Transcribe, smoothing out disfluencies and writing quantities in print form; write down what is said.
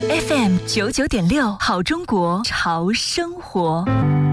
FM 99.6，好中国潮生活。